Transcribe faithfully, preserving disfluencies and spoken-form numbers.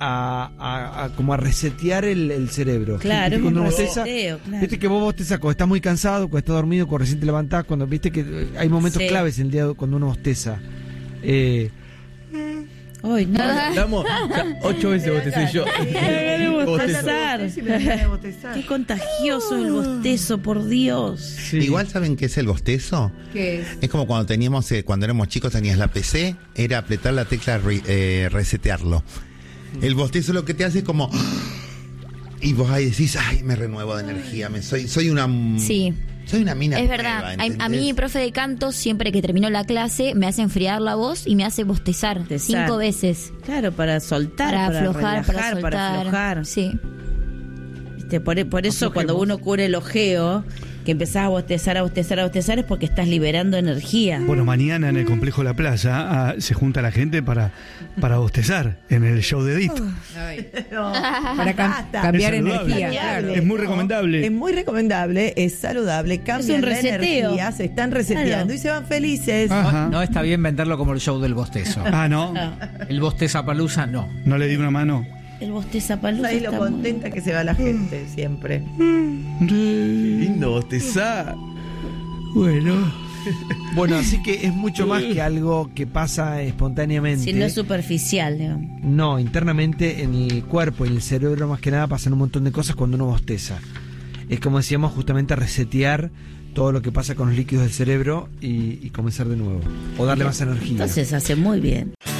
a, a, a como a resetear el, el cerebro. Claro, ¿Viste? Cuando un uno bosteza, reseteo, claro. viste que vos bostezás cuando estás muy cansado, cuando estás dormido, cuando recién te levantás, cuando viste que hay momentos Sí. claves en el día cuando uno bosteza. Eh, Ay, no. Damos ya ocho veces bostecé yo. Bostezar. Qué contagioso el bostezo, por Dios. sí. Igual, ¿saben qué es el bostezo? ¿Qué es? Es como cuando teníamos, eh, cuando éramos chicos tenías la P C, era apretar la tecla re- eh, resetearlo. El bostezo lo que te hace es como... Y vos ahí decís, ay, me renuevo de energía, me soy soy una... Sí. Soy una mina Es nueva, verdad, a, a ¿entendés? mí, profe de canto, siempre que termino la clase, me hace enfriar la voz y me hace bostezar, Bostezar. cinco veces. Claro, para soltar, Para, para, aflojar, para relajar, soltar. para aflojar. Sí. Viste, Por, por eso cuando uno cura el ojeo, que empezás a bostezar, a bostezar, a bostezar, es porque estás liberando energía. Bueno, mañana en el complejo La Plaza ah, se junta la gente para, para bostezar en el show de Edith. Ay. No, Para cam- basta. cambiar Es saludable. energía, claro. Es muy recomendable. Es muy recomendable, es saludable, cambian un la reseteo. energía, se están reseteando Claro. y se van felices. Ajá. No está bien venderlo como el show del bostezo. Ah, no, El bostezapalooza no. no le di una mano. El bostezapalooza Ahí lo está muy- contenta que se va la gente siempre. Lindo bostezar. Bueno, Bueno, así que es mucho más que algo que pasa espontáneamente. Si no es superficial, digamos. No, internamente en el cuerpo y en el cerebro más que nada pasan un montón de cosas cuando uno bosteza. Es como decíamos, justamente resetear todo lo que pasa con los líquidos del cerebro y, y comenzar de nuevo. O darle más energía. Entonces hace muy bien.